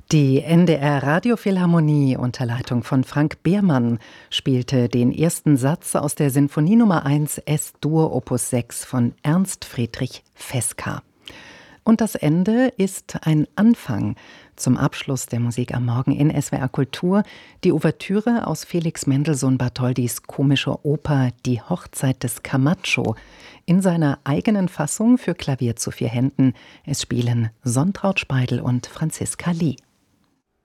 Die NDR Radiophilharmonie unter Leitung von Frank Behrmann spielte den ersten Satz aus der Sinfonie Nummer 1 S-Dur Opus 6 von Ernst Friedrich Fesca. Und das Ende ist ein Anfang zum Abschluss der Musik am Morgen in SWR Kultur. Die Ouvertüre aus Felix Mendelssohn Bartholdys komischer Oper Die Hochzeit des Camacho in seiner eigenen Fassung für Klavier zu 4 Händen. Es spielen Sontraud Speidel und Franziska Lie.